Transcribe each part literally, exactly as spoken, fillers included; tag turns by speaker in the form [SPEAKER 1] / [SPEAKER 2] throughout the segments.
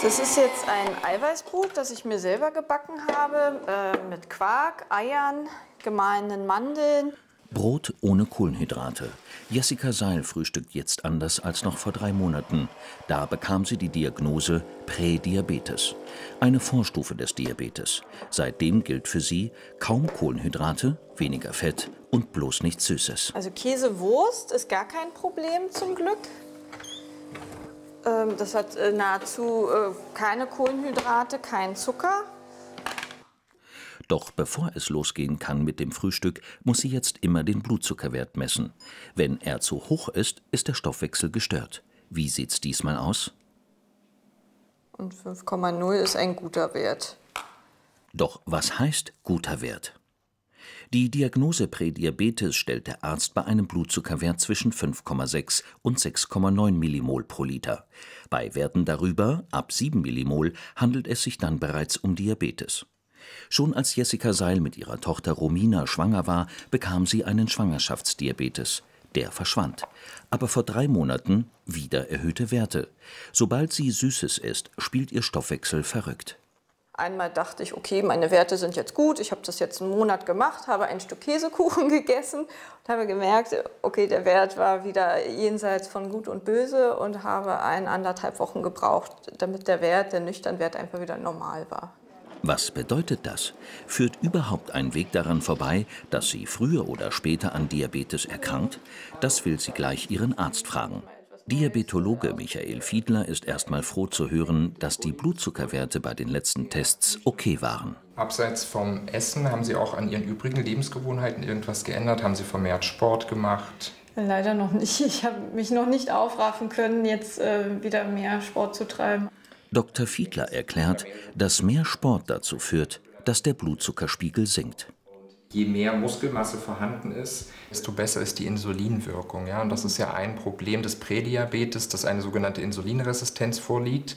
[SPEAKER 1] Das ist jetzt ein Eiweißbrot, das ich mir selber gebacken habe, äh, mit Quark, Eiern, gemahlenen Mandeln.
[SPEAKER 2] Brot ohne Kohlenhydrate. Jessica Seil frühstückt jetzt anders als noch vor drei Monaten. Da bekam sie die Diagnose Prädiabetes, eine Vorstufe des Diabetes. Seitdem gilt für sie kaum Kohlenhydrate, weniger Fett und bloß nichts Süßes.
[SPEAKER 1] Also Käse, Wurst ist gar kein Problem zum Glück. Ähm, das hat äh, nahezu äh, keine Kohlenhydrate, keinen Zucker.
[SPEAKER 2] Doch bevor es losgehen kann mit dem Frühstück, muss sie jetzt immer den Blutzuckerwert messen. Wenn er zu hoch ist, ist der Stoffwechsel gestört. Wie sieht's diesmal aus?
[SPEAKER 1] Und fünf Komma null ist ein guter Wert.
[SPEAKER 2] Doch was heißt guter Wert? Die Diagnose Prädiabetes stellt der Arzt bei einem Blutzuckerwert zwischen fünf Komma sechs und sechs Komma neun Millimol pro Liter. Bei Werten darüber, ab sieben Millimol, handelt es sich dann bereits um Diabetes. Schon als Jessica Seil mit ihrer Tochter Romina schwanger war, bekam sie einen Schwangerschaftsdiabetes. Der verschwand. Aber vor drei Monaten wieder erhöhte Werte. Sobald sie Süßes isst, spielt ihr Stoffwechsel verrückt.
[SPEAKER 1] Einmal dachte ich, okay, meine Werte sind jetzt gut, ich habe das jetzt einen Monat gemacht, habe ein Stück Käsekuchen gegessen und habe gemerkt, okay, der Wert war wieder jenseits von Gut und Böse und habe ein, anderthalb Wochen gebraucht, damit der Wert, der Nüchternwert einfach wieder normal war.
[SPEAKER 2] Was bedeutet das? Führt überhaupt ein Weg daran vorbei, dass sie früher oder später an Diabetes erkrankt? Das will sie gleich ihren Arzt fragen. Diabetologe Michael Fiedler ist erstmal froh zu hören, dass die Blutzuckerwerte bei den letzten Tests okay waren.
[SPEAKER 3] Abseits vom Essen, haben Sie auch an Ihren übrigen Lebensgewohnheiten irgendwas geändert? Haben Sie vermehrt Sport gemacht?
[SPEAKER 1] Leider noch nicht. Ich habe mich noch nicht aufraffen können, jetzt äh, wieder mehr Sport zu treiben.
[SPEAKER 2] Doktor Fiedler erklärt, dass mehr Sport dazu führt, dass der Blutzuckerspiegel sinkt.
[SPEAKER 3] Je mehr Muskelmasse vorhanden ist, desto besser ist die Insulinwirkung. Ja? Und das ist ja ein Problem des Prädiabetes, dass eine sogenannte Insulinresistenz vorliegt.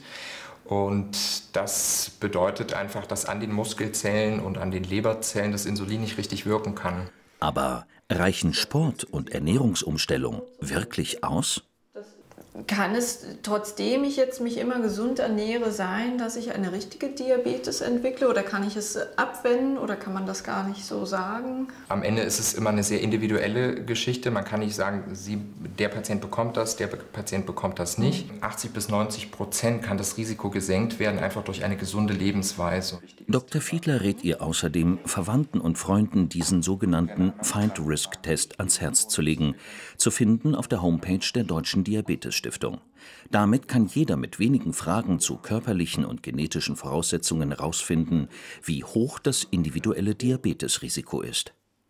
[SPEAKER 3] Und das bedeutet einfach, dass an den Muskelzellen und an den Leberzellen das Insulin nicht richtig wirken kann.
[SPEAKER 2] Aber reichen Sport und Ernährungsumstellung wirklich aus?
[SPEAKER 1] Kann es, trotzdem ich jetzt mich immer gesund ernähre, sein, dass ich eine richtige Diabetes entwickle? Oder kann ich es abwenden oder kann man das gar nicht so sagen?
[SPEAKER 3] Am Ende ist es immer eine sehr individuelle Geschichte. Man kann nicht sagen, Sie, der Patient bekommt das, der Patient bekommt das nicht. achtzig bis neunzig Prozent kann das Risiko gesenkt werden, einfach durch eine gesunde Lebensweise.
[SPEAKER 2] Doktor Fiedler rät ihr außerdem, Verwandten und Freunden diesen sogenannten Find-Risk-Test ans Herz zu legen, zu finden auf der Homepage der Deutschen Diabetesstiftung. Damit kann jeder mit wenigen Fragen zu körperlichen und genetischen Voraussetzungen herausfinden, wie hoch das individuelle Diabetesrisiko ist.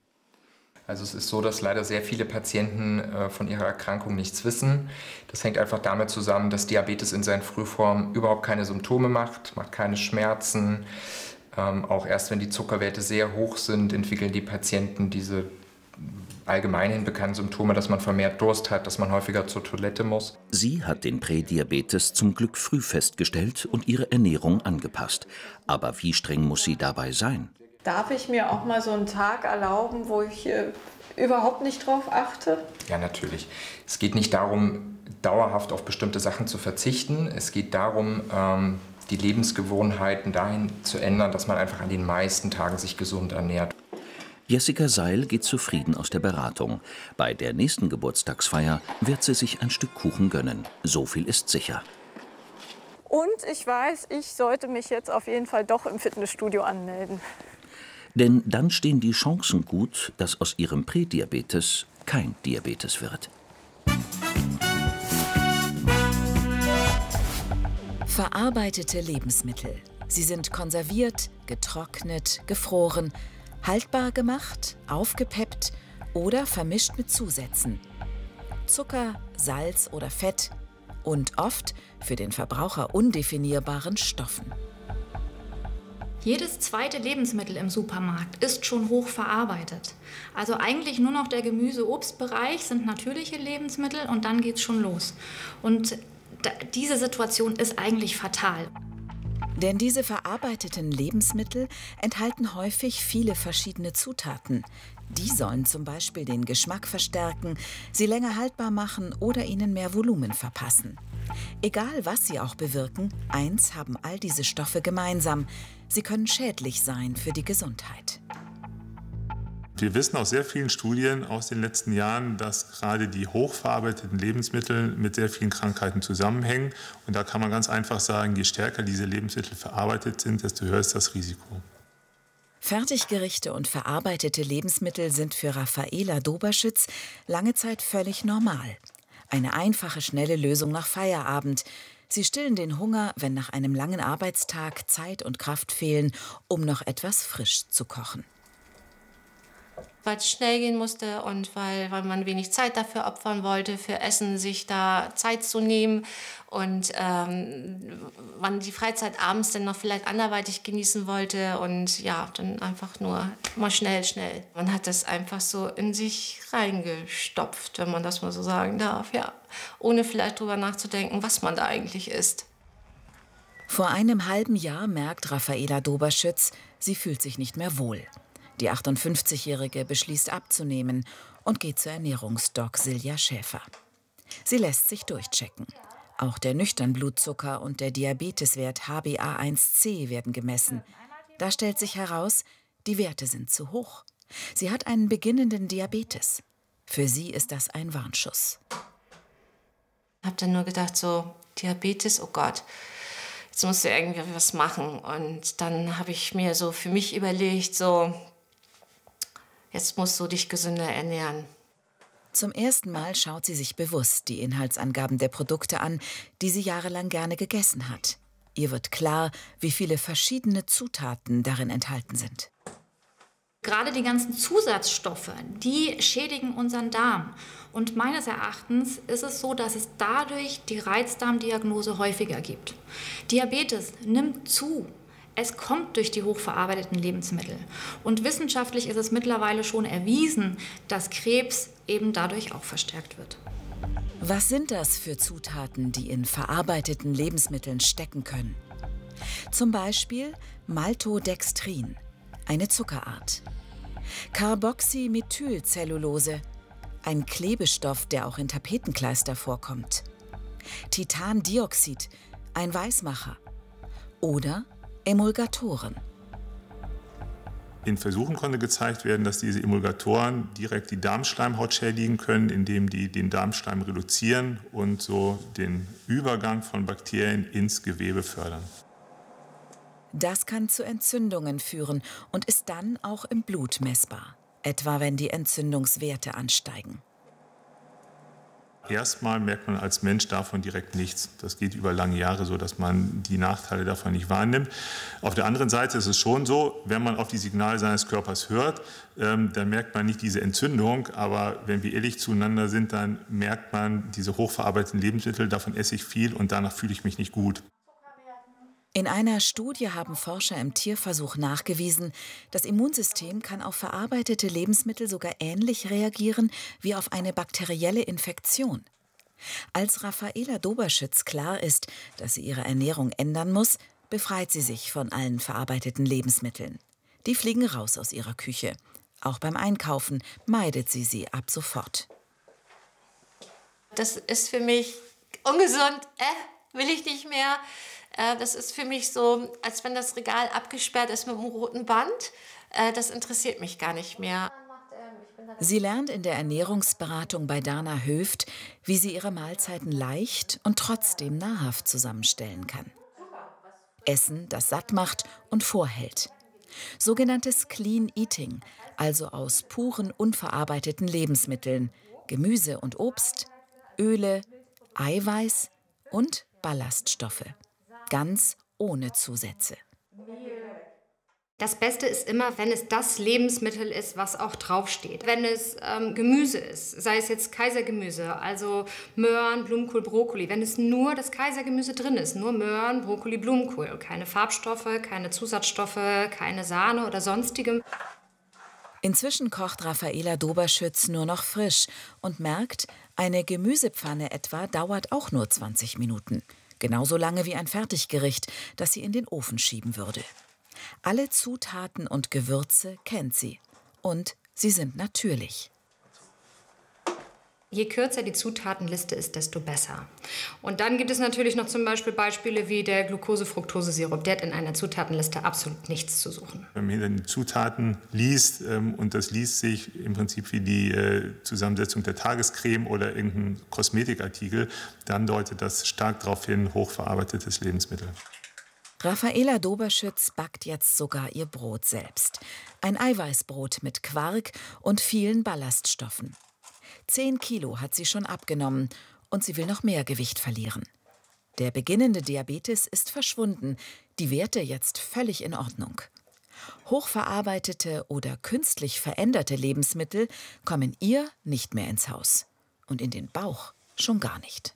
[SPEAKER 3] Also es ist so, dass leider sehr viele Patienten äh, von ihrer Erkrankung nichts wissen. Das hängt einfach damit zusammen, dass Diabetes in seinen Frühformen überhaupt keine Symptome macht, macht keine Schmerzen. Ähm, auch erst wenn die Zuckerwerte sehr hoch sind, entwickeln die Patienten diese allgemeinhin bekannten Symptome, dass man vermehrt Durst hat, dass man häufiger zur Toilette muss.
[SPEAKER 2] Sie hat den Prädiabetes zum Glück früh festgestellt und ihre Ernährung angepasst. Aber wie streng muss sie dabei sein?
[SPEAKER 1] Darf ich mir auch mal so einen Tag erlauben, wo ich äh, überhaupt nicht drauf achte?
[SPEAKER 3] Ja, natürlich. Es geht nicht darum, dauerhaft auf bestimmte Sachen zu verzichten. Es geht darum, ähm, die Lebensgewohnheiten dahin zu ändern, dass man einfach an den meisten Tagen sich gesund ernährt.
[SPEAKER 2] Jessica Seil geht zufrieden aus der Beratung. Bei der nächsten Geburtstagsfeier wird sie sich ein Stück Kuchen gönnen. So viel ist sicher.
[SPEAKER 1] Und ich weiß, ich sollte mich jetzt auf jeden Fall doch im Fitnessstudio anmelden.
[SPEAKER 2] Denn dann stehen die Chancen gut, dass aus ihrem Prädiabetes kein Diabetes wird.
[SPEAKER 4] Verarbeitete Lebensmittel. Sie sind konserviert, getrocknet, gefroren, haltbar gemacht, aufgepeppt oder vermischt mit Zusätzen. Zucker, Salz oder Fett und oft für den Verbraucher undefinierbaren Stoffen.
[SPEAKER 5] Jedes zweite Lebensmittel im Supermarkt ist schon hoch verarbeitet. Also eigentlich nur noch der Gemüse-Obstbereich sind natürliche Lebensmittel und dann geht's schon los. Und diese Situation ist eigentlich fatal.
[SPEAKER 4] Denn diese verarbeiteten Lebensmittel enthalten häufig viele verschiedene Zutaten. Die sollen zum Beispiel den Geschmack verstärken, sie länger haltbar machen oder ihnen mehr Volumen verpassen. Egal, was sie auch bewirken, eins haben all diese Stoffe gemeinsam: Sie können schädlich sein für die Gesundheit.
[SPEAKER 6] Wir wissen aus sehr vielen Studien aus den letzten Jahren, dass gerade die hochverarbeiteten Lebensmittel mit sehr vielen Krankheiten zusammenhängen. Und da kann man ganz einfach sagen, je stärker diese Lebensmittel verarbeitet sind, desto höher ist das Risiko.
[SPEAKER 4] Fertiggerichte und verarbeitete Lebensmittel sind für Raffaela Doberschütz lange Zeit völlig normal. Eine einfache, schnelle Lösung nach Feierabend. Sie stillen den Hunger, wenn nach einem langen Arbeitstag Zeit und Kraft fehlen, um noch etwas frisch zu kochen.
[SPEAKER 7] Weil es schnell gehen musste und weil, weil man wenig Zeit dafür opfern wollte, für Essen sich da Zeit zu nehmen und ähm, man die Freizeit abends dann noch vielleicht anderweitig genießen wollte und ja, dann einfach nur mal schnell, schnell. Man hat das einfach so in sich reingestopft, wenn man das mal so sagen darf, ja, ohne vielleicht drüber nachzudenken, was man da eigentlich isst.
[SPEAKER 4] Vor einem halben Jahr merkt Raffaela Doberschütz, sie fühlt sich nicht mehr wohl. Die achtundfünfzigjährige beschließt abzunehmen und geht zur Ernährungsdoc Silja Schäfer. Sie lässt sich durchchecken. Auch der Nüchternblutzucker und der Diabeteswert H b A eins C werden gemessen. Da stellt sich heraus, die Werte sind zu hoch. Sie hat einen beginnenden Diabetes. Für sie ist das ein Warnschuss.
[SPEAKER 7] Ich habe dann nur gedacht, so Diabetes, oh Gott, jetzt musst du irgendwie was machen. Und dann habe ich mir so für mich überlegt, so jetzt musst du dich gesünder ernähren.
[SPEAKER 4] Zum ersten Mal schaut sie sich bewusst die Inhaltsangaben der Produkte an, die sie jahrelang gerne gegessen hat. Ihr wird klar, wie viele verschiedene Zutaten darin enthalten sind.
[SPEAKER 5] Gerade die ganzen Zusatzstoffe, die schädigen unseren Darm. Und meines Erachtens ist es so, dass es dadurch die Reizdarmdiagnose häufiger gibt. Diabetes nimmt zu. Es kommt durch die hochverarbeiteten Lebensmittel. Und wissenschaftlich ist es mittlerweile schon erwiesen, dass Krebs eben dadurch auch verstärkt wird.
[SPEAKER 4] Was sind das für Zutaten, die in verarbeiteten Lebensmitteln stecken können? Zum Beispiel Maltodextrin, eine Zuckerart. Carboxymethylcellulose, ein Klebestoff, der auch in Tapetenkleister vorkommt. Titandioxid, ein Weißmacher. Oder Emulgatoren.
[SPEAKER 6] In Versuchen konnte gezeigt werden, dass diese Emulgatoren direkt die Darmschleimhaut schädigen können, indem die den Darmschleim reduzieren und so den Übergang von Bakterien ins Gewebe fördern.
[SPEAKER 4] Das kann zu Entzündungen führen und ist dann auch im Blut messbar, etwa wenn die Entzündungswerte ansteigen.
[SPEAKER 6] Erstmal merkt man als Mensch davon direkt nichts. Das geht über lange Jahre so, dass man die Nachteile davon nicht wahrnimmt. Auf der anderen Seite ist es schon so, wenn man auf die Signale seines Körpers hört, ähm, dann merkt man nicht diese Entzündung. Aber wenn wir ehrlich zueinander sind, dann merkt man diese hochverarbeiteten Lebensmittel, davon esse ich viel und danach fühle ich mich nicht gut.
[SPEAKER 4] In einer Studie haben Forscher im Tierversuch nachgewiesen, das Immunsystem kann auf verarbeitete Lebensmittel sogar ähnlich reagieren wie auf eine bakterielle Infektion. Als Raffaela Doberschütz klar ist, dass sie ihre Ernährung ändern muss, befreit sie sich von allen verarbeiteten Lebensmitteln. Die fliegen raus aus ihrer Küche. Auch beim Einkaufen meidet sie sie ab sofort.
[SPEAKER 7] Das ist für mich ungesund, äh, will ich nicht mehr. Das ist für mich so, als wenn das Regal abgesperrt ist mit einem roten Band. Das interessiert mich gar nicht mehr.
[SPEAKER 4] Sie lernt in der Ernährungsberatung bei Dana Höft, wie sie ihre Mahlzeiten leicht und trotzdem nahrhaft zusammenstellen kann. Essen, das satt macht und vorhält. Sogenanntes Clean Eating, also aus puren, unverarbeiteten Lebensmitteln, Gemüse und Obst, Öle, Eiweiß und Ballaststoffe. Ganz ohne Zusätze.
[SPEAKER 8] Das Beste ist immer, wenn es das Lebensmittel ist, was auch draufsteht. Wenn es ähm, Gemüse ist, sei es jetzt Kaisergemüse, also Möhren, Blumenkohl, Brokkoli. Wenn es nur das Kaisergemüse drin ist, nur Möhren, Brokkoli, Blumenkohl. Keine Farbstoffe, keine Zusatzstoffe, keine Sahne oder sonstigem.
[SPEAKER 4] Inzwischen kocht Raffaela Doberschütz nur noch frisch und merkt, eine Gemüsepfanne etwa dauert auch nur zwanzig Minuten. Genauso lange wie ein Fertiggericht, das sie in den Ofen schieben würde. Alle Zutaten und Gewürze kennt sie. Und sie sind natürlich.
[SPEAKER 8] je kürzer die Zutatenliste ist, desto besser. Und dann gibt es natürlich noch zum Beispiel Beispiele wie der Glucose-Fructose-Sirup. Der hat in einer Zutatenliste absolut nichts zu suchen.
[SPEAKER 6] Wenn man dann die Zutaten liest, ähm, und das liest sich im Prinzip wie die äh, Zusammensetzung der Tagescreme oder irgendein Kosmetikartikel, dann deutet das stark darauf hin, hochverarbeitetes Lebensmittel.
[SPEAKER 4] Raffaela Doberschütz backt jetzt sogar ihr Brot selbst. Ein Eiweißbrot mit Quark und vielen Ballaststoffen. Zehn Kilo hat sie schon abgenommen und sie will noch mehr Gewicht verlieren. Der beginnende Diabetes ist verschwunden, die Werte jetzt völlig in Ordnung. Hochverarbeitete oder künstlich veränderte Lebensmittel kommen ihr nicht mehr ins Haus. Und in den Bauch schon gar nicht.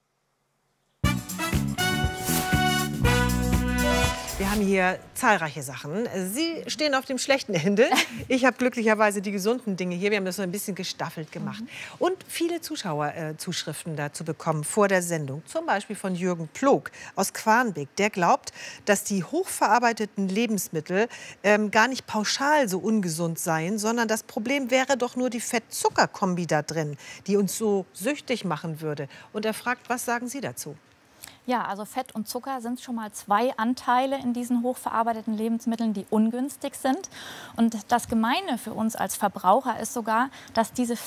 [SPEAKER 9] Wir haben hier zahlreiche Sachen. Sie stehen auf dem schlechten Ende. Ich habe glücklicherweise die gesunden Dinge hier. Wir haben das so ein bisschen gestaffelt gemacht. Mhm. Und viele Zuschauerzuschriften äh, dazu bekommen vor der Sendung. Zum Beispiel von Jürgen Plog aus Quarnbeek. Der glaubt, dass die hochverarbeiteten Lebensmittel ähm, gar nicht pauschal so ungesund seien, sondern das Problem wäre doch nur die Fett-Zucker-Kombi da drin, die uns so süchtig machen würde. Und er fragt, was sagen Sie dazu?
[SPEAKER 10] Ja, also Fett und Zucker sind schon mal zwei Anteile in diesen hochverarbeiteten Lebensmitteln, die ungünstig sind. Und das Gemeine für uns als Verbraucher ist sogar, dass diese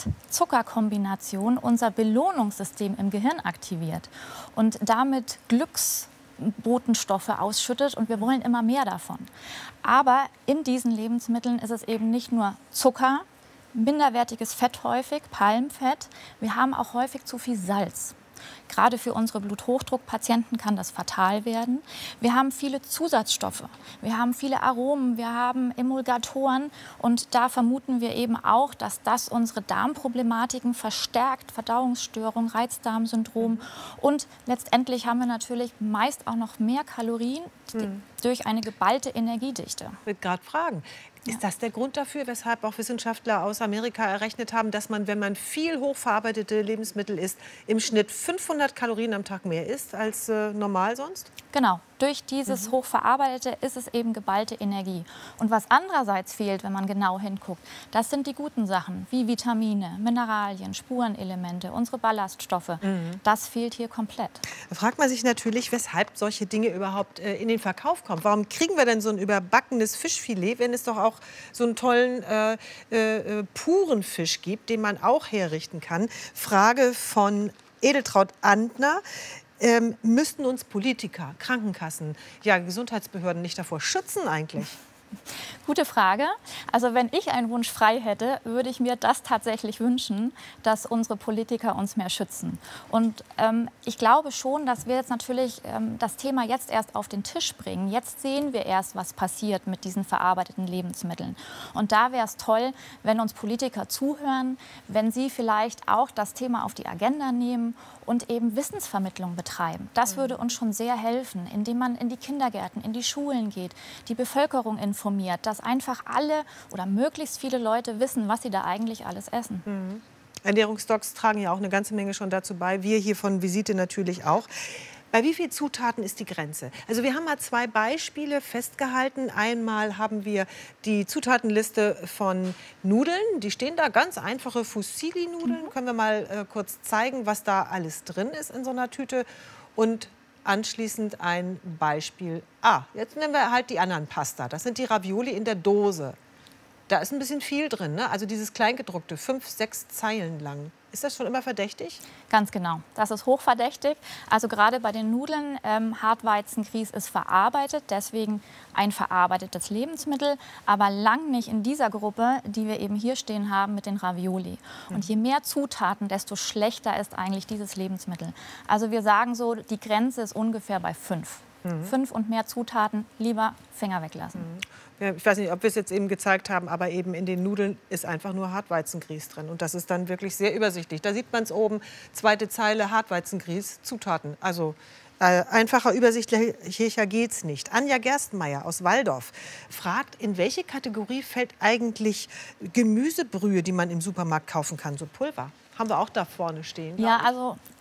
[SPEAKER 10] Fett-Zucker-Kombination unser Belohnungssystem im Gehirn aktiviert und damit Glücksbotenstoffe ausschüttet und wir wollen immer mehr davon. Aber in diesen Lebensmitteln ist es eben nicht nur Zucker, minderwertiges Fett häufig, Palmfett, wir haben auch häufig zu viel Salz. Gerade für unsere Bluthochdruckpatienten kann das fatal werden. Wir haben viele Zusatzstoffe, wir haben viele Aromen, wir haben Emulgatoren und da vermuten wir eben auch, dass das unsere Darmproblematiken verstärkt, Verdauungsstörung, Reizdarmsyndrom und letztendlich haben wir natürlich meist auch noch mehr Kalorien mhm. durch eine geballte Energiedichte.
[SPEAKER 9] Ich würde gerade fragen. Ist das der Grund dafür, weshalb auch Wissenschaftler aus Amerika errechnet haben, dass man, wenn man viel hochverarbeitete Lebensmittel isst, im Schnitt fünfhundert Kalorien am Tag mehr isst als äh, normal sonst?
[SPEAKER 10] Genau, durch dieses mhm. Hochverarbeitete ist es eben geballte Energie. Und was andererseits fehlt, wenn man genau hinguckt, das sind die guten Sachen, wie Vitamine, Mineralien, Spurenelemente, unsere Ballaststoffe. Mhm. Das fehlt hier komplett.
[SPEAKER 9] Da fragt man sich natürlich, weshalb solche Dinge überhaupt äh, in den Verkauf kommen. Warum kriegen wir denn so ein überbackenes Fischfilet, wenn es doch auch so einen tollen äh, äh, puren Fisch gibt, den man auch herrichten kann? Frage von Edeltraud Antner. Ähm, müssten uns Politiker, Krankenkassen, ja, Gesundheitsbehörden nicht davor schützen eigentlich?
[SPEAKER 10] Gute Frage. Also wenn ich einen Wunsch frei hätte, würde ich mir das tatsächlich wünschen, dass unsere Politiker uns mehr schützen. Und ähm, ich glaube schon, dass wir jetzt natürlich ähm, das Thema jetzt erst auf den Tisch bringen. Jetzt sehen wir erst, was passiert mit diesen verarbeiteten Lebensmitteln. Und da wäre es toll, wenn uns Politiker zuhören, wenn sie vielleicht auch das Thema auf die Agenda nehmen und eben Wissensvermittlung betreiben. Das würde uns schon sehr helfen, indem man in die Kindergärten, in die Schulen geht, die Bevölkerung informiert, dass einfach alle oder möglichst viele Leute wissen, was sie da eigentlich alles essen.
[SPEAKER 9] Mhm. Ernährungsdocs tragen ja auch eine ganze Menge schon dazu bei. Wir hier von Visite natürlich auch. Bei wie vielen Zutaten ist die Grenze? Also wir haben mal zwei Beispiele festgehalten. Einmal haben wir die Zutatenliste von Nudeln. Die stehen da, ganz einfache Fusilli-Nudeln. Mhm. Können wir mal äh, kurz zeigen, was da alles drin ist in so einer Tüte. Und anschließend ein Beispiel. Ah, jetzt nehmen wir halt die anderen Pasta. Das sind die Ravioli in der Dose. Da ist ein bisschen viel drin, ne? Also dieses Kleingedruckte, fünf, sechs Zeilen lang. Ist das schon immer verdächtig?
[SPEAKER 10] Ganz genau. Das ist hochverdächtig. Also gerade bei den Nudeln, ähm, Hartweizengrieß ist verarbeitet, deswegen ein verarbeitetes Lebensmittel, aber lang nicht in dieser Gruppe, die wir eben hier stehen haben mit den Ravioli. Mhm. Und je mehr Zutaten, desto schlechter ist eigentlich dieses Lebensmittel. Also wir sagen so, die Grenze ist ungefähr bei fünf. Mhm. Fünf und mehr Zutaten, lieber Finger weglassen.
[SPEAKER 9] Mhm. Ich weiß nicht, ob wir es jetzt eben gezeigt haben, aber eben in den Nudeln ist einfach nur Hartweizengrieß drin. Und das ist dann wirklich sehr übersichtlich. Da sieht man es oben, zweite Zeile, Hartweizengrieß, Zutaten. Also äh, einfacher, übersichtlicher geht's nicht. Anja Gerstenmeier aus Walldorf fragt, in welche Kategorie fällt eigentlich Gemüsebrühe, die man im Supermarkt kaufen kann, so Pulver? Haben wir auch da vorne stehen.
[SPEAKER 10] Ja, also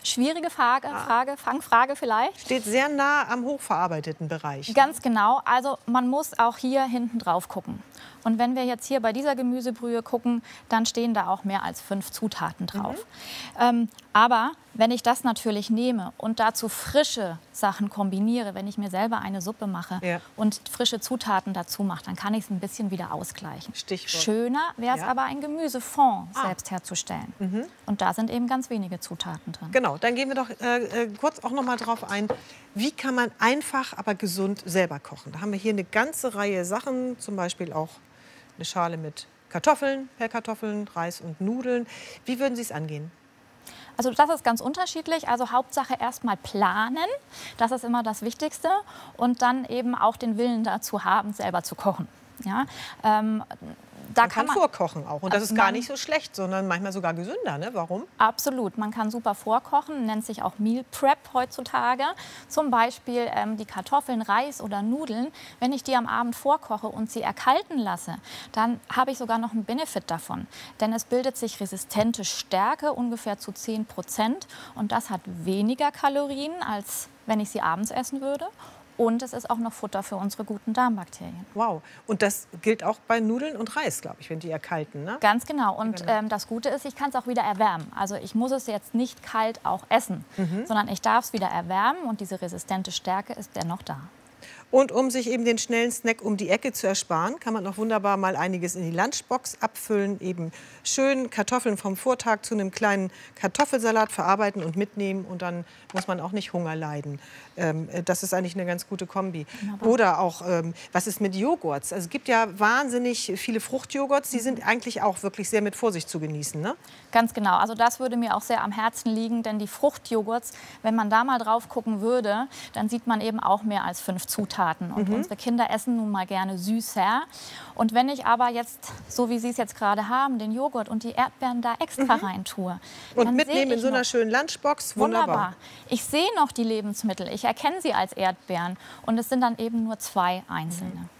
[SPEAKER 10] Schwierige Frage,
[SPEAKER 9] Ah.
[SPEAKER 10] Frage, Fangfrage vielleicht.
[SPEAKER 9] Steht sehr nah am hochverarbeiteten Bereich.
[SPEAKER 10] Ganz genau. Also man muss auch hier hinten drauf gucken. Und wenn wir jetzt hier bei dieser Gemüsebrühe gucken, dann stehen da auch mehr als fünf Zutaten drauf. Mhm. Ähm, aber wenn ich das natürlich nehme und dazu frische Sachen kombiniere, wenn ich mir selber eine Suppe mache
[SPEAKER 9] ja.
[SPEAKER 10] und frische Zutaten dazu mache, dann kann ich es ein bisschen wieder ausgleichen.
[SPEAKER 9] Stichwort.
[SPEAKER 10] Schöner wäre es
[SPEAKER 9] ja.
[SPEAKER 10] aber, ein Gemüsefond
[SPEAKER 9] ah.
[SPEAKER 10] selbst herzustellen.
[SPEAKER 9] Mhm.
[SPEAKER 10] Und da sind eben ganz wenige Zutaten drin.
[SPEAKER 9] Genau, dann gehen wir doch äh, kurz auch noch mal drauf ein. Wie kann man einfach, aber gesund selber kochen? Da haben wir hier eine ganze Reihe Sachen, zum Beispiel auch eine Schale mit Kartoffeln, Pellkartoffeln, Reis und Nudeln. Wie würden Sie es angehen?
[SPEAKER 10] Also das ist ganz unterschiedlich. Also Hauptsache erst mal planen. Das ist immer das Wichtigste. Und dann eben auch den Willen dazu haben, selber zu kochen. Ja, ähm, da
[SPEAKER 9] man
[SPEAKER 10] kann
[SPEAKER 9] kann
[SPEAKER 10] man
[SPEAKER 9] vorkochen auch. Und das ist
[SPEAKER 10] man,
[SPEAKER 9] gar nicht so schlecht, sondern manchmal sogar gesünder. Ne? Warum?
[SPEAKER 10] Absolut. Man kann super vorkochen, nennt sich auch Meal Prep heutzutage. Zum Beispiel ähm, die Kartoffeln, Reis oder Nudeln. Wenn ich die am Abend vorkoche und sie erkalten lasse, dann habe ich sogar noch einen Benefit davon. Denn es bildet sich resistente Stärke, ungefähr zu zehn Prozent. Und das hat weniger Kalorien, als wenn ich sie abends essen würde. Und es ist auch noch Futter für unsere guten Darmbakterien.
[SPEAKER 9] Wow. Und das gilt auch bei Nudeln und Reis, glaube ich, wenn die erkalten, ne?
[SPEAKER 10] Ganz genau. Und ähm, das Gute ist, ich kann es auch wieder erwärmen. Also ich muss es jetzt nicht kalt auch essen, mhm. sondern ich darf es wieder erwärmen. Und diese resistente Stärke ist dennoch da.
[SPEAKER 9] Und um sich eben den schnellen Snack um die Ecke zu ersparen, kann man auch wunderbar mal einiges in die Lunchbox abfüllen. Eben schön Kartoffeln vom Vortag zu einem kleinen Kartoffelsalat verarbeiten und mitnehmen. Und dann muss man auch nicht Hunger leiden. Ähm, das ist eigentlich eine ganz gute Kombi. Wunderbar. Oder auch, ähm, was ist mit Joghurts? Also es gibt ja wahnsinnig viele Fruchtjoghurts. Die sind eigentlich auch wirklich sehr mit Vorsicht zu genießen, ne?
[SPEAKER 10] Ganz genau. Also das würde mir auch sehr am Herzen liegen. Denn die Fruchtjoghurts, wenn man da mal drauf gucken würde, dann sieht man eben auch mehr als fünf Zutaten. Und mhm. unsere Kinder essen nun mal gerne süßer. Und wenn ich aber jetzt, so wie Sie es jetzt gerade haben, den Joghurt und die Erdbeeren da extra mhm. rein tue.
[SPEAKER 9] Und mitnehmen in so einer schönen Lunchbox, wunderbar.
[SPEAKER 10] wunderbar. Ich sehe noch die Lebensmittel, ich erkenne sie als Erdbeeren. Und es sind dann eben nur zwei einzelne. Mhm.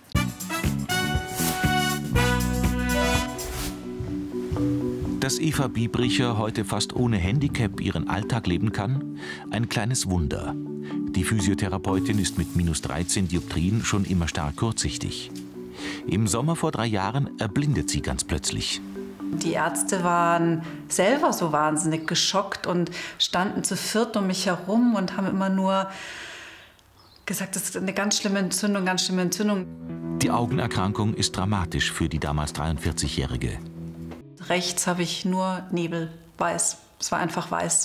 [SPEAKER 2] Dass Eva Biebricher heute fast ohne Handicap ihren Alltag leben kann? Ein kleines Wunder. Die Physiotherapeutin ist mit minus dreizehn Dioptrien schon immer stark kurzsichtig. Im Sommer vor drei Jahren erblindet sie ganz plötzlich.
[SPEAKER 11] Die Ärzte waren selber so wahnsinnig geschockt und standen zu viert um mich herum und haben immer nur gesagt, das ist eine ganz schlimme Entzündung, ganz schlimme Entzündung.
[SPEAKER 2] Die Augenerkrankung ist dramatisch für die damals dreiundvierzigjährige.
[SPEAKER 11] Rechts habe ich nur Nebel, weiß. Es war einfach weiß.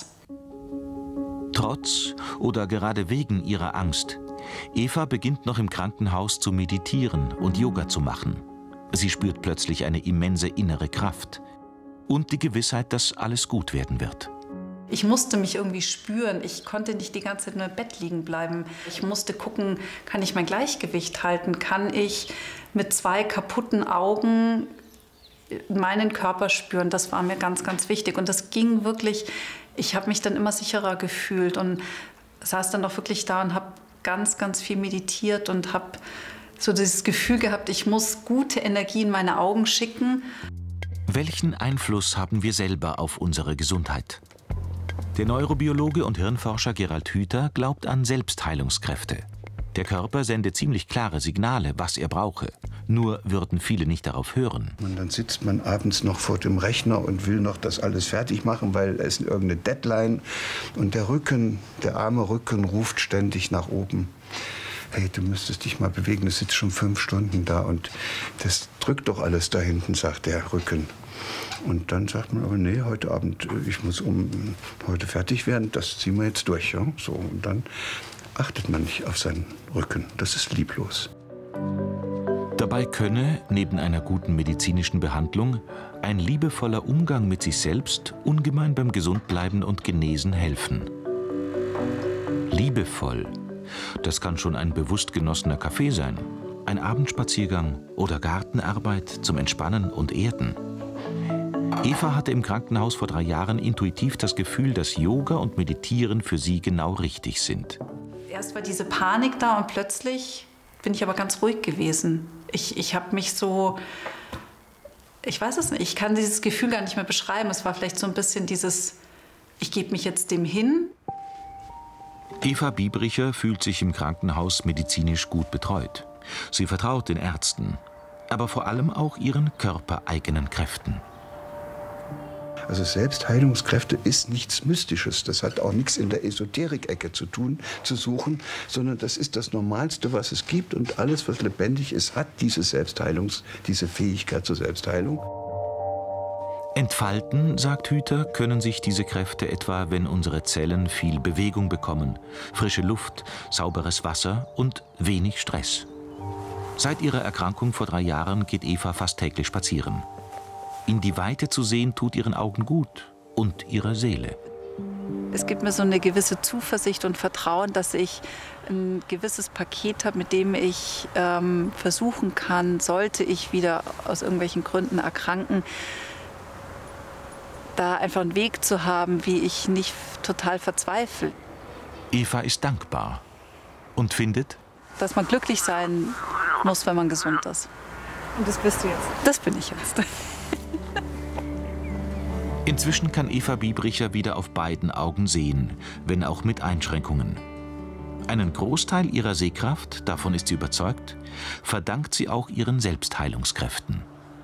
[SPEAKER 2] Trotz oder gerade wegen ihrer Angst. Eva beginnt noch im Krankenhaus zu meditieren und Yoga zu machen. Sie spürt plötzlich eine immense innere Kraft und die Gewissheit, dass alles gut werden wird.
[SPEAKER 11] Ich musste mich irgendwie spüren. Ich konnte nicht die ganze Zeit nur im Bett liegen bleiben. Ich musste gucken, kann ich mein Gleichgewicht halten? Kann ich mit zwei kaputten Augen meinen Körper spüren? Das war mir ganz, ganz wichtig. Und das ging wirklich, ich habe mich dann immer sicherer gefühlt und saß dann auch wirklich da und habe ganz, ganz viel meditiert und habe so dieses Gefühl gehabt, ich muss gute Energie in meine Augen schicken.
[SPEAKER 2] Welchen Einfluss haben wir selber auf unsere Gesundheit? Der Neurobiologe und Hirnforscher Gerald Hüther glaubt an Selbstheilungskräfte. Der Körper sendet ziemlich klare Signale, was er brauche. Nur würden viele nicht darauf hören.
[SPEAKER 12] Und dann sitzt man abends noch vor dem Rechner und will noch das alles fertig machen, weil es irgendeine Deadline. Und der Rücken, der arme Rücken ruft ständig nach oben. Hey, du müsstest dich mal bewegen, du sitzt schon fünf Stunden da und das drückt doch alles da hinten, sagt der Rücken. Und dann sagt man aber, nee, heute Abend, ich muss um heute fertig werden, das ziehen wir jetzt durch. Ja? So, und dann achtet man nicht auf seinen Rücken. Das ist lieblos.
[SPEAKER 2] Dabei könne, neben einer guten medizinischen Behandlung, ein liebevoller Umgang mit sich selbst ungemein beim Gesundbleiben und Genesen helfen. Liebevoll, das kann schon ein bewusst genossener Kaffee sein, ein Abendspaziergang oder Gartenarbeit zum Entspannen und Erden. Eva hatte im Krankenhaus vor drei Jahren intuitiv das Gefühl, dass Yoga und Meditieren für sie genau richtig sind.
[SPEAKER 11] Erst war diese Panik da und plötzlich bin ich aber ganz ruhig gewesen. Ich, ich habe mich so, ich weiß es nicht, ich kann dieses Gefühl gar nicht mehr beschreiben. Es war vielleicht so ein bisschen dieses ich gebe mich jetzt dem hin.
[SPEAKER 2] Eva Biebricher fühlt sich im Krankenhaus medizinisch gut betreut. Sie vertraut den Ärzten, aber vor allem auch ihren körpereigenen Kräften.
[SPEAKER 12] Also Selbstheilungskräfte ist nichts Mystisches. Das hat auch nichts in der Esoterik-Ecke zu tun, zu suchen, sondern das ist das Normalste, was es gibt. Und alles, was lebendig ist, hat diese Selbstheilungs-, diese Fähigkeit zur Selbstheilung.
[SPEAKER 2] Entfalten, sagt Hüther, können sich diese Kräfte etwa, wenn unsere Zellen viel Bewegung bekommen, frische Luft, sauberes Wasser und wenig Stress. Seit ihrer Erkrankung vor drei Jahren geht Eva fast täglich spazieren. In die Weite zu sehen, tut ihren Augen gut und ihrer Seele.
[SPEAKER 11] Es gibt mir so eine gewisse Zuversicht und Vertrauen, dass ich ein gewisses Paket habe, mit dem ich ähm, versuchen kann, sollte ich wieder aus irgendwelchen Gründen erkranken, da einfach einen Weg zu haben, wie ich nicht total verzweifle.
[SPEAKER 2] Eva ist dankbar und findet,
[SPEAKER 11] dass man glücklich sein muss, wenn man gesund ist.
[SPEAKER 9] Und das bist du jetzt?
[SPEAKER 11] Das bin ich jetzt.
[SPEAKER 2] Inzwischen kann Eva Biebricher wieder auf beiden Augen sehen, wenn auch mit Einschränkungen. Einen Großteil ihrer Sehkraft, davon ist sie überzeugt, verdankt sie auch ihren Selbstheilungskräften.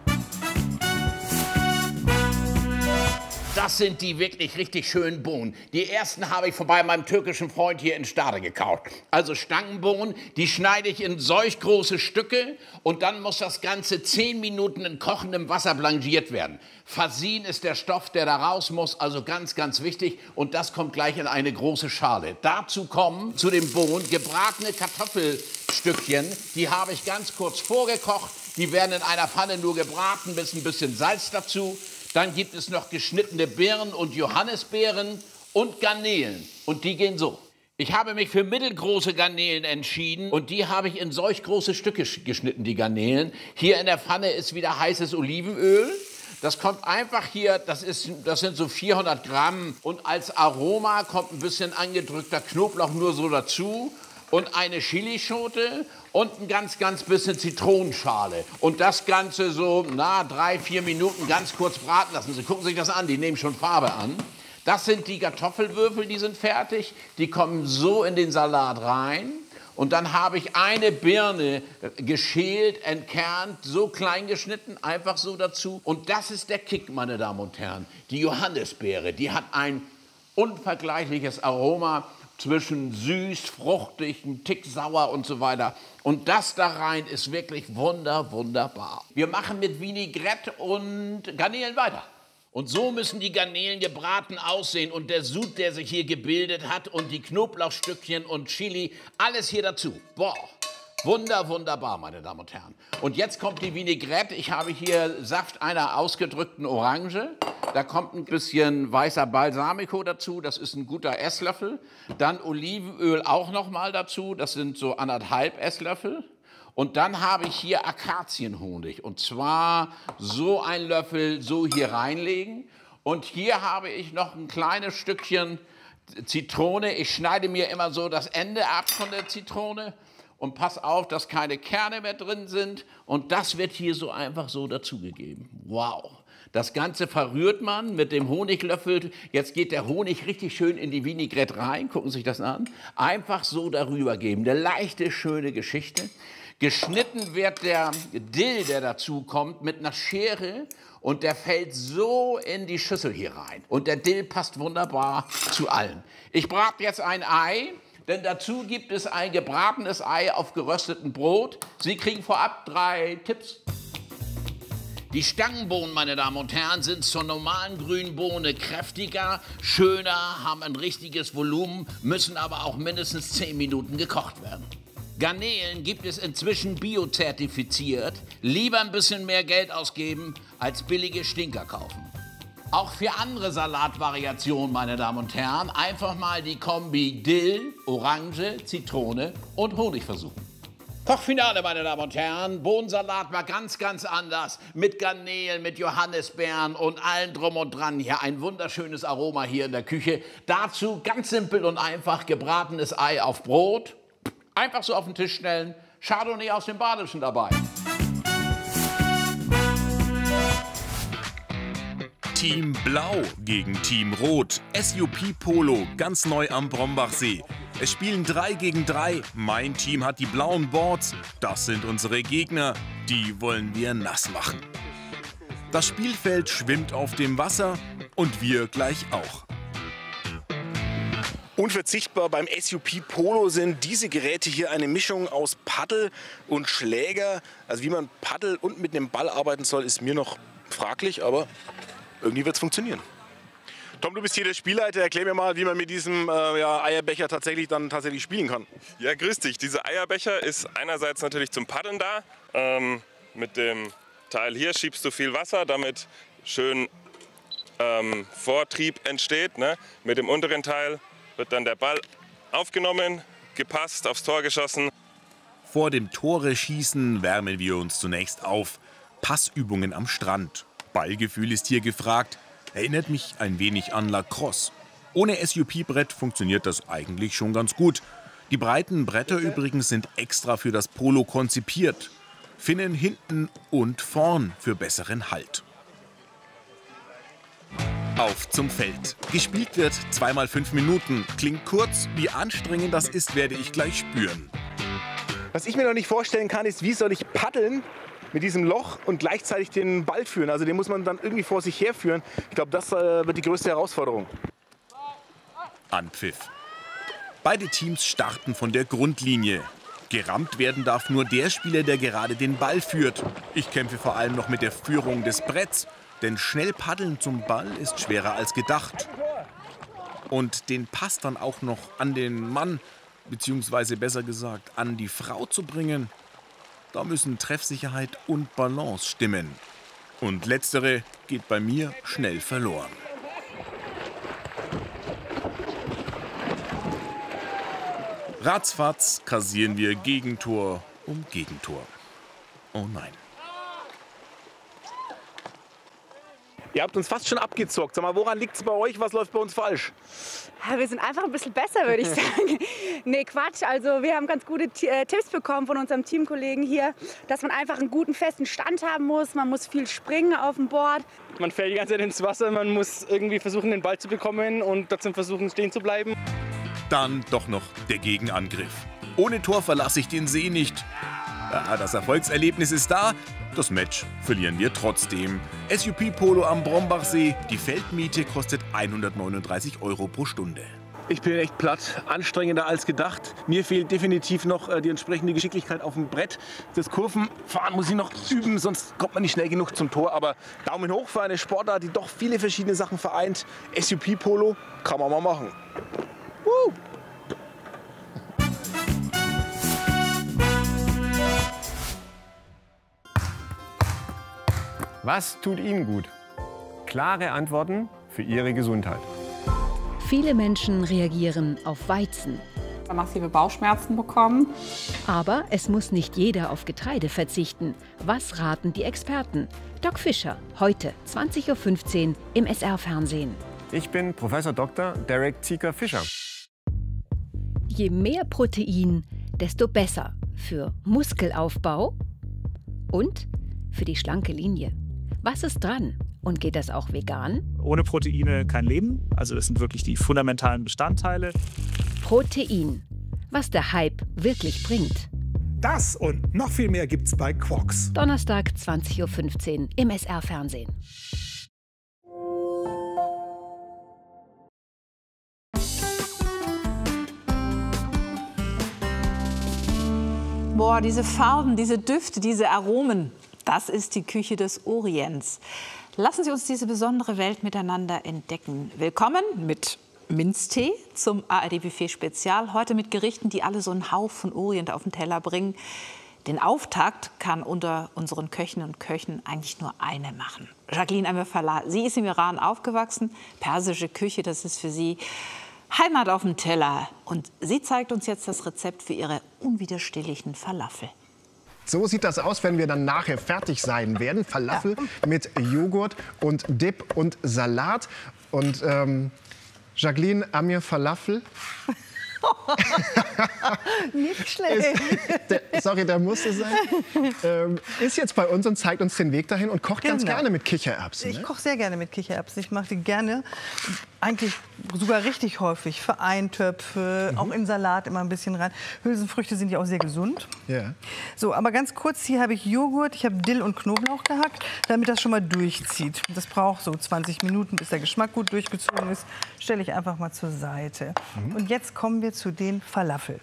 [SPEAKER 13] Das sind die wirklich richtig schönen Bohnen. Die ersten habe ich vorbei meinem türkischen Freund hier in Stade gekauft. Also Stangenbohnen, die schneide ich in solch große Stücke und dann muss das Ganze zehn Minuten in kochendem Wasser blanchiert werden. Versiehen ist der Stoff, der da raus muss, also ganz, ganz wichtig. Und das kommt gleich in eine große Schale. Dazu kommen zu den Bohnen gebratene Kartoffelstückchen. Die habe ich ganz kurz vorgekocht. Die werden in einer Pfanne nur gebraten, bis ein bisschen Salz dazu. Dann gibt es noch geschnittene Birnen und Johannisbeeren und Garnelen. Und die gehen so. Ich habe mich für mittelgroße Garnelen entschieden und die habe ich in solch große Stücke geschnitten, die Garnelen. Hier in der Pfanne ist wieder heißes Olivenöl. Das kommt einfach hier, das, ist, das sind so vierhundert Gramm. Und als Aroma kommt ein bisschen angedrückter Knoblauch nur so dazu. Und eine Chilischote und ein ganz, ganz bisschen Zitronenschale. Und das Ganze so, na, drei, vier Minuten ganz kurz braten lassen. Sie gucken sich das an, die nehmen schon Farbe an. Das sind die Kartoffelwürfel, die sind fertig. Die kommen so in den Salat rein. Und dann habe ich eine Birne geschält, entkernt, so klein geschnitten, einfach so dazu. Und das ist der Kick, meine Damen und Herren. Die Johannisbeere, die hat ein unvergleichliches Aroma. Zwischen süß, fruchtig, ein Tick sauer und so weiter. Und das da rein ist wirklich wunder, wunderbar. Wir machen mit Vinaigrette und Garnelen weiter. Und so müssen die Garnelen gebraten aussehen und der Sud, der sich hier gebildet hat und die Knoblauchstückchen und Chili, alles hier dazu. Boah, wunder, wunderbar, meine Damen und Herren. Und jetzt kommt die Vinaigrette. Ich habe hier Saft einer ausgedrückten Orange. Da kommt ein bisschen weißer Balsamico dazu, das ist ein guter Esslöffel. Dann Olivenöl auch noch mal dazu, das sind so anderthalb Esslöffel. Und dann habe ich hier Akazienhonig und zwar so ein Löffel so hier reinlegen. Und hier habe ich noch ein kleines Stückchen Zitrone. Ich schneide mir immer so das Ende ab von der Zitrone. Und pass auf, dass keine Kerne mehr drin sind. Und das wird hier so einfach so dazugegeben. Wow. Das Ganze verrührt man mit dem Honiglöffel. Jetzt geht der Honig richtig schön in die Vinaigrette rein. Gucken Sie sich das an. Einfach so darüber geben. Eine leichte, schöne Geschichte. Geschnitten wird der Dill, der dazu kommt, mit einer Schere. Und der fällt so in die Schüssel hier rein. Und der Dill passt wunderbar zu allem. Ich brate jetzt ein Ei. Denn dazu gibt es ein gebratenes Ei auf geröstetem Brot. Sie kriegen vorab drei Tipps. Die Stangenbohnen, meine Damen und Herren, sind zur normalen grünen Bohne kräftiger, schöner, haben ein richtiges Volumen, müssen aber auch mindestens zehn Minuten gekocht werden. Garnelen gibt es inzwischen biozertifiziert. Lieber ein bisschen mehr Geld ausgeben, als billige Stinker kaufen. Auch für andere Salatvariationen, meine Damen und Herren, einfach mal die Kombi Dill, Orange, Zitrone und Honig versuchen. Kochfinale, meine Damen und Herren. Bohnensalat war ganz, ganz anders. Mit Garnelen, mit Johannisbeeren und allem drum und dran. Hier ein wunderschönes Aroma hier in der Küche. Dazu ganz simpel und einfach gebratenes Ei auf Brot. Einfach so auf den Tisch stellen. Chardonnay aus dem Badischen dabei.
[SPEAKER 14] Team Blau gegen Team Rot. S U P Polo, ganz neu am Brombachsee. Es spielen drei gegen drei. Mein Team hat die blauen Boards. Das sind unsere Gegner. Die wollen wir nass machen. Das Spielfeld schwimmt auf dem Wasser und wir gleich auch.
[SPEAKER 15] Unverzichtbar beim S U P Polo sind diese Geräte hier eine Mischung aus Paddel und Schläger. Also wie man Paddel und mit einem Ball arbeiten soll, ist mir noch fraglich, aber irgendwie wird es funktionieren. Tom, du bist hier der Spielleiter. Erklär mir mal, wie man mit diesem äh, ja, Eierbecher tatsächlich dann tatsächlich spielen kann.
[SPEAKER 16] Ja, grüß dich. Dieser Eierbecher ist einerseits natürlich zum Paddeln da. Ähm, mit dem Teil hier schiebst du viel Wasser, damit schön ähm, Vortrieb entsteht. Ne? Mit dem unteren Teil wird dann der Ball aufgenommen, gepasst, aufs Tor geschossen.
[SPEAKER 14] Vor dem Tore schießen wärmen wir uns zunächst auf. Passübungen am Strand. Ballgefühl ist hier gefragt. Erinnert mich ein wenig an Lacrosse. Ohne S U P-Brett funktioniert das eigentlich schon ganz gut. Die breiten Bretter übrigens sind extra für das Polo konzipiert. Finnen hinten und vorn für besseren Halt. Auf zum Feld. Gespielt wird zweimal fünf Minuten. Klingt kurz. Wie anstrengend das ist, werde ich gleich spüren.
[SPEAKER 15] Was ich mir noch nicht vorstellen kann, ist, wie soll ich paddeln mit diesem Loch und gleichzeitig den Ball führen. Also den muss man dann irgendwie vor sich herführen. Ich glaube, das äh, wird die größte Herausforderung.
[SPEAKER 14] Anpfiff. Beide Teams starten von der Grundlinie. Gerammt werden darf nur der Spieler, der gerade den Ball führt. Ich kämpfe vor allem noch mit der Führung des Bretts. Denn schnell paddeln zum Ball ist schwerer als gedacht. Und den Pass dann auch noch an den Mann, beziehungsweise besser gesagt an die Frau zu bringen, da müssen Treffsicherheit und Balance stimmen. Und letztere geht bei mir schnell verloren. Ratzfatz kassieren wir Gegentor um Gegentor. Oh nein.
[SPEAKER 15] Ihr habt uns fast schon abgezockt. Sag mal, woran liegt es bei euch? Was läuft bei uns falsch?
[SPEAKER 17] Ja, wir sind einfach ein bisschen besser, würde ich sagen. Nee, Quatsch. Also wir haben ganz gute äh, Tipps bekommen von unserem Teamkollegen hier, dass man einfach einen guten, festen Stand haben muss. Man muss viel springen auf dem Board.
[SPEAKER 18] Man fällt die ganze Zeit ins Wasser. Man muss irgendwie versuchen, den Ball zu bekommen und trotzdem versuchen, stehen zu bleiben.
[SPEAKER 14] Dann doch noch der Gegenangriff. Ohne Tor verlasse ich den See nicht. Ja, das Erfolgserlebnis ist da. Das Match verlieren wir trotzdem. S U P Polo am Brombachsee. Die Feldmiete kostet hundertneununddreißig Euro pro Stunde.
[SPEAKER 15] Ich bin echt platt. Anstrengender als gedacht. Mir fehlt definitiv noch äh, die entsprechende Geschicklichkeit auf dem Brett. Das Kurvenfahren muss ich noch üben, sonst kommt man nicht schnell genug zum Tor. Aber Daumen hoch für eine Sportart, die doch viele verschiedene Sachen vereint. S U P Polo kann man mal machen. Woo!
[SPEAKER 19] Was tut Ihnen gut? Klare Antworten für Ihre Gesundheit.
[SPEAKER 20] Viele Menschen reagieren auf Weizen.
[SPEAKER 21] Massive Bauchschmerzen bekommen.
[SPEAKER 20] Aber es muss nicht jeder auf Getreide verzichten. Was raten die Experten? Doc Fischer, heute zwanzig Uhr fünfzehn im S R-Fernsehen.
[SPEAKER 19] Ich bin Professor Doktor Derek Zieker-Fischer.
[SPEAKER 20] Je mehr Protein, desto besser für Muskelaufbau und für die schlanke Linie. Was ist dran? Und geht das auch vegan?
[SPEAKER 22] Ohne Proteine kein Leben. Also das sind wirklich die fundamentalen Bestandteile.
[SPEAKER 20] Protein. Was der Hype wirklich bringt.
[SPEAKER 23] Das und noch viel mehr gibt's bei Quox.
[SPEAKER 20] Donnerstag zwanzig Uhr fünfzehn im S R-Fernsehen.
[SPEAKER 24] Boah, diese Farben, diese Düfte, diese Aromen. Das ist die Küche des Orients. Lassen Sie uns diese besondere Welt miteinander entdecken. Willkommen mit Minztee zum A R D-Buffet-Spezial. Heute mit Gerichten, die alle so einen Hauch von Orient auf den Teller bringen. Den Auftakt kann unter unseren Köchinnen und Köchen eigentlich nur eine machen. Jacqueline Amir-Fallah, sie ist im Iran aufgewachsen. Persische Küche, das ist für sie Heimat auf dem Teller. Und sie zeigt uns jetzt das Rezept für ihre unwiderstehlichen Falafel.
[SPEAKER 25] So sieht das aus, wenn wir dann nachher fertig sein werden. Falafel ja. mit Joghurt und Dip und Salat. Und ähm, Jacqueline Amir Falafel.
[SPEAKER 9] Nicht schlecht.
[SPEAKER 25] Ist, der, sorry, der musste sein. Ähm, ist jetzt bei uns und zeigt uns den Weg dahin und kocht
[SPEAKER 9] Genau.
[SPEAKER 25] ganz gerne mit Kichererbsen.
[SPEAKER 9] Ich
[SPEAKER 25] Ne?
[SPEAKER 9] koche sehr gerne mit Kichererbsen. Ich mache die gerne, eigentlich sogar richtig häufig, für Eintöpfe,
[SPEAKER 25] Mhm.
[SPEAKER 9] auch in Salat immer ein bisschen rein. Hülsenfrüchte sind ja auch sehr gesund.
[SPEAKER 25] Ja.
[SPEAKER 9] So, aber ganz kurz, hier habe ich Joghurt, ich habe Dill und Knoblauch gehackt, damit das schon mal durchzieht. Das braucht so zwanzig Minuten, bis der Geschmack gut durchgezogen ist. Stelle ich einfach mal zur Seite.
[SPEAKER 25] Mhm.
[SPEAKER 9] Und jetzt kommen wir zu den Falafel.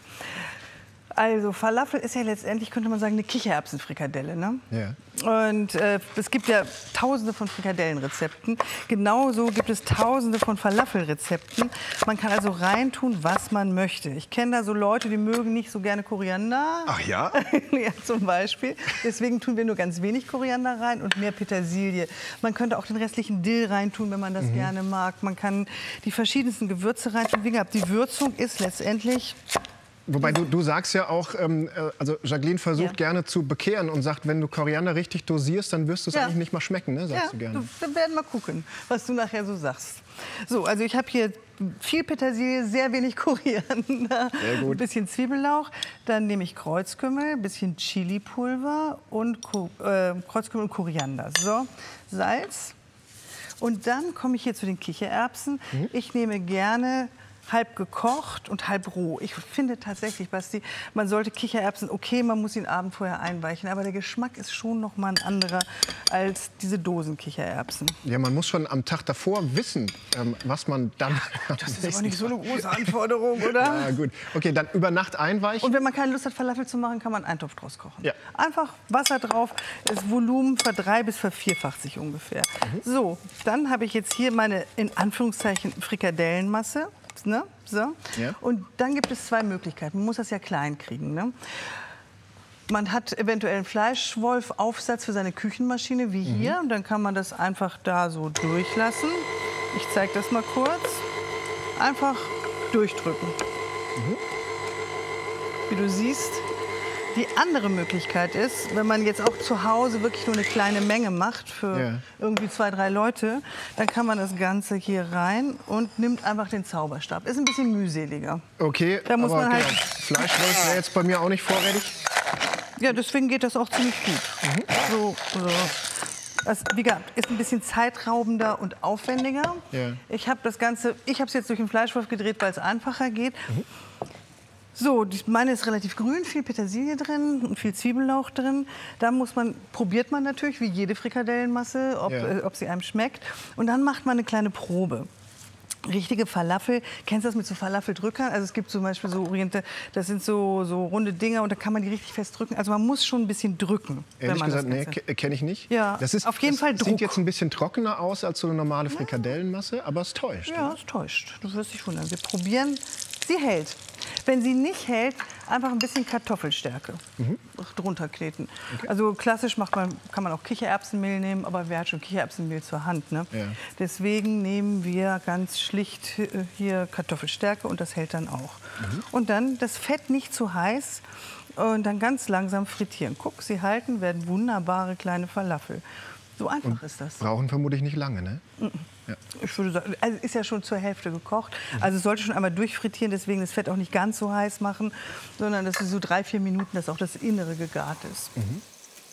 [SPEAKER 9] Also Falafel ist ja letztendlich, könnte man sagen, eine Kichererbsenfrikadelle. Ne?
[SPEAKER 25] Ja.
[SPEAKER 9] Und äh, es gibt ja tausende von Frikadellenrezepten. Genauso gibt es tausende von Falafelrezepten. Man kann also reintun, was man möchte. Ich kenne da so Leute, die mögen nicht so gerne Koriander.
[SPEAKER 25] Ach ja?
[SPEAKER 9] Ja, zum Beispiel. Deswegen tun wir nur ganz wenig Koriander rein und mehr Petersilie. Man könnte auch den restlichen Dill reintun, wenn man das
[SPEAKER 25] Mhm.
[SPEAKER 9] gerne mag. Man kann die verschiedensten Gewürze reintun. Wie gesagt, die Würzung ist letztendlich...
[SPEAKER 25] Wobei du, du sagst ja auch, ähm, äh, also Jacqueline versucht
[SPEAKER 9] Ja.
[SPEAKER 25] gerne zu bekehren und sagt, wenn du Koriander richtig dosierst, dann wirst du es
[SPEAKER 9] Ja.
[SPEAKER 25] eigentlich nicht mal schmecken, ne? Sagst
[SPEAKER 9] Ja,
[SPEAKER 25] du gerne.
[SPEAKER 9] wir werden mal gucken, was du nachher so sagst. So, also ich habe hier viel Petersilie, sehr wenig Koriander,
[SPEAKER 25] Sehr gut.
[SPEAKER 9] ein bisschen Zwiebellauch. Dann nehme ich Kreuzkümmel, ein bisschen Chilipulver und Ko äh, Kreuzkümmel und Koriander. So, Salz. Und dann komme ich hier zu den Kichererbsen.
[SPEAKER 25] Mhm.
[SPEAKER 9] Ich nehme gerne halb gekocht und halb roh. Ich finde tatsächlich, Basti, man sollte Kichererbsen, okay, man muss ihn Abend vorher einweichen, aber der Geschmack ist schon noch mal ein anderer als diese Dosen-Kichererbsen.
[SPEAKER 25] Ja, man muss schon am Tag davor wissen, ähm, was man dann...
[SPEAKER 9] Das ist aber nicht so eine große Anforderung, oder?
[SPEAKER 25] Ja, gut. Okay, dann über Nacht einweichen.
[SPEAKER 9] Und wenn man keine Lust hat, Falafel zu machen, kann man einen Eintopf draus kochen.
[SPEAKER 25] Ja.
[SPEAKER 9] Einfach Wasser drauf, das Volumen verdrei- bis vervierfacht sich ungefähr.
[SPEAKER 25] Mhm.
[SPEAKER 9] So, dann habe ich jetzt hier meine, in Anführungszeichen, Frikadellenmasse. Ne? So.
[SPEAKER 25] Ja.
[SPEAKER 9] Und dann gibt es zwei Möglichkeiten. Man muss das ja klein kriegen. Ne? Man hat eventuell einen Fleischwolf-Aufsatz für seine Küchenmaschine, wie hier. Und dann kann man das einfach da so durchlassen. Ich zeige das mal kurz. Einfach durchdrücken. Wie du siehst. Die andere Möglichkeit ist, wenn man jetzt auch zu Hause wirklich nur eine kleine Menge macht für
[SPEAKER 25] Ja.
[SPEAKER 9] irgendwie zwei, drei Leute, dann kann man das Ganze hier rein und nimmt einfach den Zauberstab. Ist ein bisschen mühseliger.
[SPEAKER 25] Okay,
[SPEAKER 9] Da muss
[SPEAKER 25] aber
[SPEAKER 9] man
[SPEAKER 25] okay,
[SPEAKER 9] halt-
[SPEAKER 25] Fleischwolf wäre jetzt bei mir auch nicht vorrätig.
[SPEAKER 9] Ja, deswegen geht das auch ziemlich gut. So, so. Das, wie gesagt, ist ein bisschen zeitraubender und aufwendiger.
[SPEAKER 25] Ja.
[SPEAKER 9] Ich habe das Ganze, ich habe es jetzt durch den Fleischwolf gedreht, weil es einfacher geht. So, die, meine ist relativ grün, viel Petersilie drin und viel Zwiebellauch drin. Da muss man, probiert man natürlich, wie jede Frikadellenmasse, ob,
[SPEAKER 25] Ja.
[SPEAKER 9] äh, ob sie einem schmeckt. Und dann macht man eine kleine Probe. Richtige Falafel, kennst du das mit so Falafeldrückern? Also es gibt zum Beispiel so Oriente, das sind so, so runde Dinger und da kann man die richtig fest drücken. Also man muss schon ein bisschen drücken. wenn
[SPEAKER 25] Ehrlich
[SPEAKER 9] man
[SPEAKER 25] gesagt,
[SPEAKER 9] das
[SPEAKER 25] nee,
[SPEAKER 9] Ganze-
[SPEAKER 25] ke- kenne ich nicht.
[SPEAKER 9] Ja,
[SPEAKER 25] das ist,
[SPEAKER 9] auf jeden
[SPEAKER 25] das
[SPEAKER 9] Fall Druck.
[SPEAKER 25] sieht jetzt ein bisschen trockener aus als so eine normale Frikadellenmasse, aber es täuscht.
[SPEAKER 9] Ja,
[SPEAKER 25] ne?
[SPEAKER 9] es täuscht. Du wirst dich wundern. Wir probieren. Sie hält. Wenn sie nicht hält, einfach ein bisschen Kartoffelstärke
[SPEAKER 25] Mhm.
[SPEAKER 9] drunter kneten. Also klassisch macht man, kann man auch Kichererbsenmehl nehmen, aber wer hat schon Kichererbsenmehl zur Hand? Ne?
[SPEAKER 25] Ja.
[SPEAKER 9] Deswegen nehmen wir ganz schlicht äh, hier Kartoffelstärke und das hält dann auch.
[SPEAKER 25] Mhm.
[SPEAKER 9] Und dann das Fett nicht zu heiß und dann ganz langsam frittieren. Guck, sie halten, werden wunderbare kleine Falafel. So einfach
[SPEAKER 25] Und
[SPEAKER 9] ist das.
[SPEAKER 25] brauchen vermutlich nicht lange, ne?
[SPEAKER 9] Mhm.
[SPEAKER 25] Ja.
[SPEAKER 9] Ich würde sagen, also ist ja schon zur Hälfte gekocht. Also es sollte schon einmal durchfrittieren, deswegen das Fett auch nicht ganz so heiß machen, sondern dass es so drei, vier Minuten, dass auch das Innere gegart ist.
[SPEAKER 25] Mhm.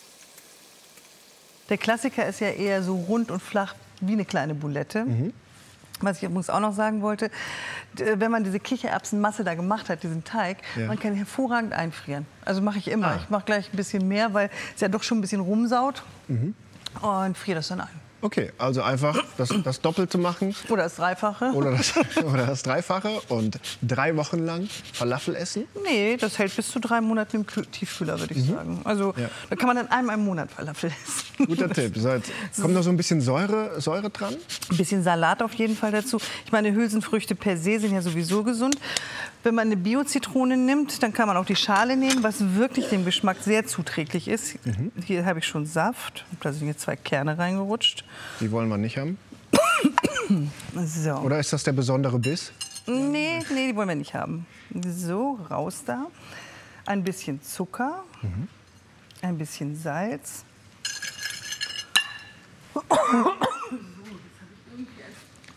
[SPEAKER 9] Der Klassiker ist ja eher so rund und flach wie eine kleine Boulette.
[SPEAKER 25] Mhm.
[SPEAKER 9] Was ich übrigens auch noch sagen wollte, d- wenn man diese Kichererbsenmasse da gemacht hat, diesen Teig,
[SPEAKER 25] Ja.
[SPEAKER 9] man kann hervorragend einfrieren. Also mache ich immer.
[SPEAKER 25] Ah.
[SPEAKER 9] Ich mache gleich ein bisschen mehr, weil es ja doch schon ein bisschen rumsaut
[SPEAKER 25] Mhm.
[SPEAKER 9] und friere das dann ein.
[SPEAKER 25] Okay, also einfach das, das Doppelte machen.
[SPEAKER 9] Oder das Dreifache.
[SPEAKER 25] Oder das, oder das Dreifache und drei Wochen lang Falafel essen.
[SPEAKER 9] Nee, das hält bis zu drei Monaten im Kü- Tiefkühler, würde ich
[SPEAKER 25] Mhm.
[SPEAKER 9] sagen. Also
[SPEAKER 25] Ja.
[SPEAKER 9] da kann man dann einmal im Monat Falafel essen.
[SPEAKER 25] Guter Tipp. So, jetzt kommt noch so ein bisschen Säure, Säure dran.
[SPEAKER 9] Ein bisschen Salat auf jeden Fall dazu. Ich meine, Hülsenfrüchte per se sind ja sowieso gesund. Wenn man eine Bio-Zitrone nimmt, dann kann man auch die Schale nehmen, was wirklich dem Geschmack sehr zuträglich ist.
[SPEAKER 25] Mhm.
[SPEAKER 9] Hier habe ich schon Saft. Da sind jetzt zwei Kerne reingerutscht.
[SPEAKER 25] Die wollen wir nicht haben.
[SPEAKER 9] So.
[SPEAKER 25] Oder ist das der besondere Biss?
[SPEAKER 9] Nee, nee, die wollen wir nicht haben. So, raus da. Ein bisschen Zucker,
[SPEAKER 25] Mhm.
[SPEAKER 9] ein bisschen Salz.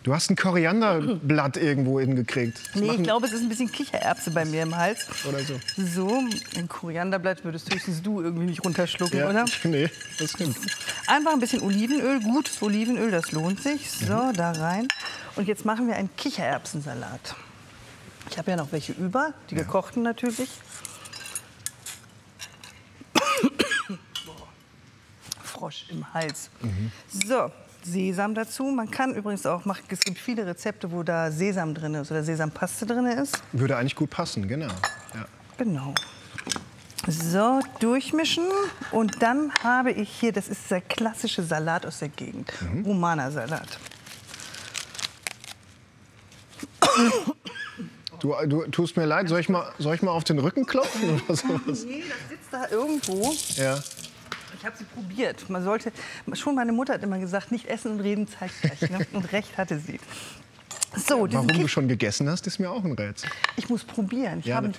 [SPEAKER 25] Du hast ein Korianderblatt irgendwo hingekriegt. Das
[SPEAKER 1] Nee,
[SPEAKER 25] machen-
[SPEAKER 1] ich glaube, es ist ein bisschen Kichererbse bei mir im Hals.
[SPEAKER 25] Oder so.
[SPEAKER 1] So, ein Korianderblatt würdest höchstens du irgendwie nicht runterschlucken,
[SPEAKER 25] Ja,
[SPEAKER 1] oder?
[SPEAKER 25] Nee, das stimmt.
[SPEAKER 1] Einfach ein bisschen Olivenöl, gutes Olivenöl, das lohnt sich. So, da rein. Und jetzt machen wir einen Kichererbsensalat. Ich habe ja noch welche über, die gekochten natürlich. Frosch im Hals. So, Sesam dazu. Man kann übrigens auch machen, es gibt viele Rezepte, wo da Sesam drin ist oder Sesampaste drin ist.
[SPEAKER 25] Würde eigentlich gut passen, genau. Ja.
[SPEAKER 1] Genau. So, durchmischen. Und dann habe ich hier, das ist der klassische Salat aus der Gegend. Romana-Salat.
[SPEAKER 25] Du, du tust mir leid, soll ich, mal, soll ich mal auf den Rücken klopfen oder sowas?
[SPEAKER 1] Nee, das sitzt da irgendwo.
[SPEAKER 25] Ja.
[SPEAKER 1] Ich habe sie probiert. Man sollte, schon meine Mutter hat immer gesagt, nicht essen und reden zeitgleich. Ne? Und recht hatte sie. So, diesen
[SPEAKER 25] Warum du
[SPEAKER 1] Kich-
[SPEAKER 25] schon gegessen hast, ist mir auch ein Rätsel.
[SPEAKER 1] Ich muss probieren. Ich
[SPEAKER 25] Ja,
[SPEAKER 1] habe
[SPEAKER 25] natürlich.